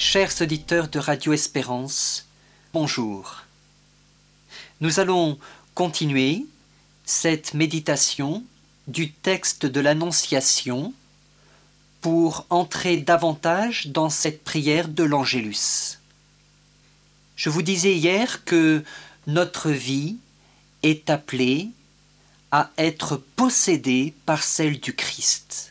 Chers auditeurs de Radio Espérance, bonjour. Nous allons continuer cette méditation du texte de l'Annonciation pour entrer davantage dans cette prière de l'Angélus. Je vous disais hier que notre vie est appelée à être possédée par celle du Christ.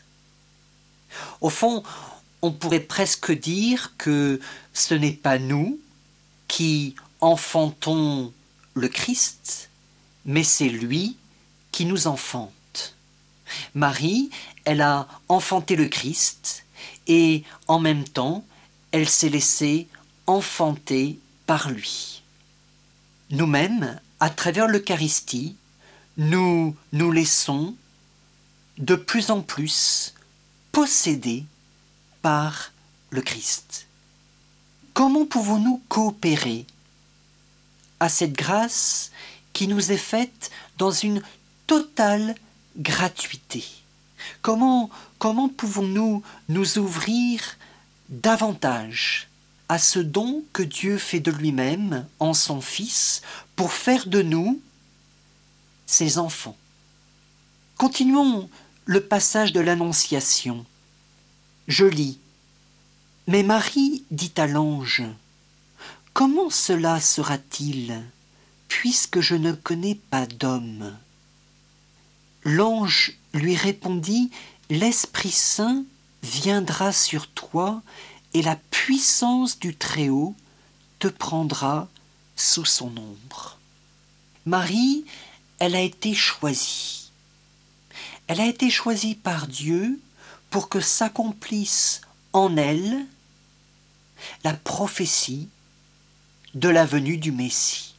Au fond, on pourrait presque dire que ce n'est pas nous qui enfantons le Christ, mais c'est lui qui nous enfante. Marie, elle a enfanté le Christ et en même temps, elle s'est laissée enfanter par lui. Nous-mêmes, à travers l'Eucharistie, nous nous laissons de plus en plus posséder par le Christ. Comment pouvons-nous coopérer à cette grâce qui nous est faite dans une totale gratuité? Comment pouvons-nous nous ouvrir davantage à ce don que Dieu fait de lui-même en son Fils pour faire de nous ses enfants? Continuons le passage de l'Annonciation. Je lis. Mais Marie dit à l'ange, « Comment cela sera-t-il, puisque je ne connais pas d'homme ?» L'ange lui répondit, « L'Esprit Saint viendra sur toi et la puissance du Très-Haut te prendra sous son ombre. » Marie, elle a été choisie. Elle a été choisie par Dieu pour que s'accomplisse en elle la prophétie de la venue du Messie.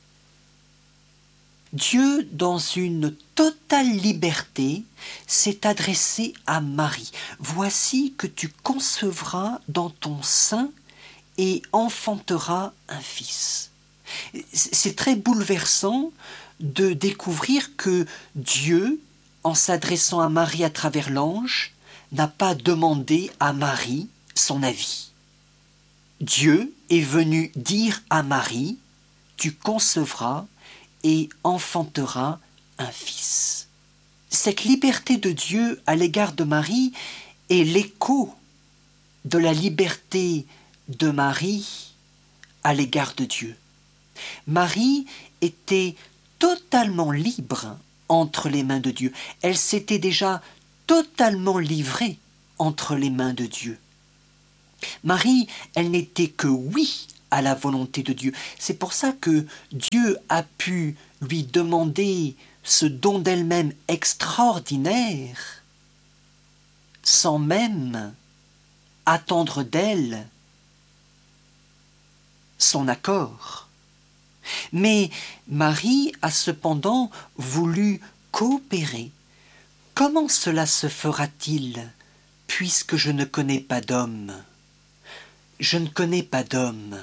Dieu, dans une totale liberté, s'est adressé à Marie. « Voici que tu concevras dans ton sein et enfanteras un fils. » C'est très bouleversant de découvrir que Dieu, en s'adressant à Marie à travers l'ange, n'a pas demandé à Marie son avis. Dieu est venu dire à Marie, « Tu concevras et enfanteras un fils. » Cette liberté de Dieu à l'égard de Marie est l'écho de la liberté de Marie à l'égard de Dieu. Marie était totalement libre entre les mains de Dieu. Elle s'était déjà totalement livrée entre les mains de Dieu. Marie, elle n'était que oui à la volonté de Dieu. C'est pour ça que Dieu a pu lui demander ce don d'elle-même extraordinaire sans même attendre d'elle son accord. Mais Marie a cependant voulu coopérer. Comment cela se fera-t-il, puisque je ne connais pas d'homme? Je ne connais pas d'homme.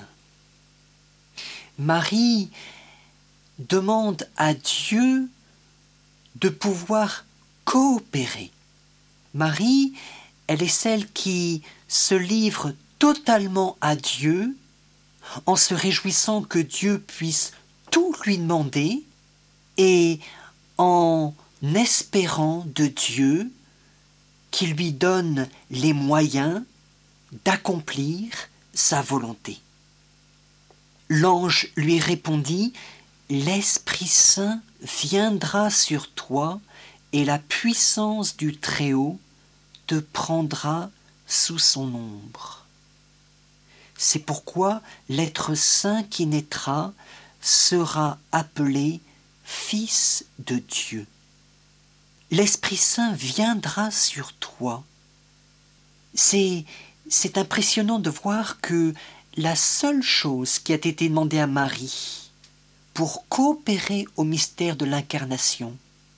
Marie demande à Dieu de pouvoir coopérer. Marie, elle est celle qui se livre totalement à Dieu en se réjouissant que Dieu puisse tout lui demander et en espérant de Dieu qu'il lui donne les moyens d'accomplir sa volonté. L'ange lui répondit, « L'Esprit Saint viendra sur toi et la puissance du Très-Haut te prendra sous son ombre. » C'est pourquoi l'être saint qui naîtra sera appelé Fils de Dieu. L'Esprit Saint viendra sur toi. C'est impressionnant de voir que la seule chose qui a été demandée à Marie pour coopérer au mystère de l'incarnation,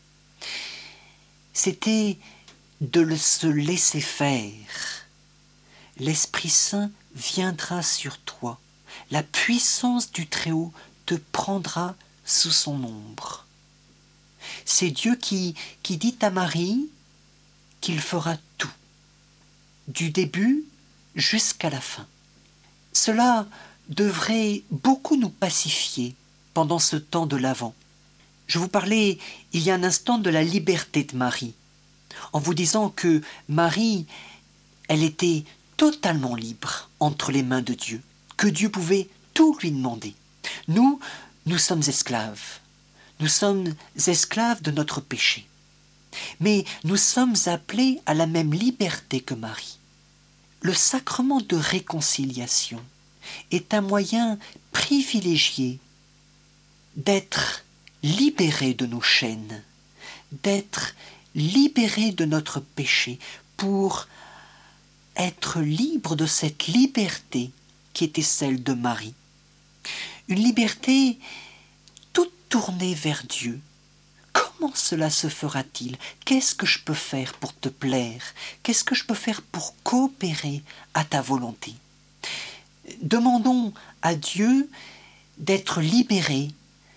c'était de se laisser faire. L'Esprit Saint viendra sur toi. La puissance du Très-Haut te prendra sous son ombre. C'est Dieu qui dit à Marie qu'il fera tout, du début jusqu'à la fin. Cela devrait beaucoup nous pacifier pendant ce temps de l'Avent. Je vous parlais il y a un instant de la liberté de Marie, en vous disant que Marie, elle était totalement libre entre les mains de Dieu, que Dieu pouvait tout lui demander. Nous sommes esclaves. Nous sommes esclaves de notre péché. Mais nous sommes appelés à la même liberté que Marie. Le sacrement de réconciliation est un moyen privilégié d'être libérés de nos chaînes, d'être libérés de notre péché pour être libres de cette liberté qui était celle de Marie. Une liberté toute tournée vers Dieu. Comment cela se fera-t-il? Qu'est-ce que je peux faire pour te plaire? Qu'est-ce que je peux faire pour coopérer à ta volonté? Demandons à Dieu d'être libérés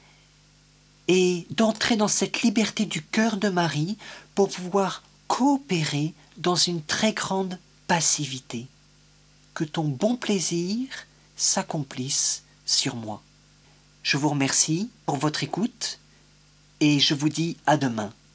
et d'entrer dans cette liberté du cœur de Marie pour pouvoir coopérer dans une très grande passivité. Que ton bon plaisir s'accomplisse sur moi. Je vous remercie pour votre écoute et je vous dis à demain.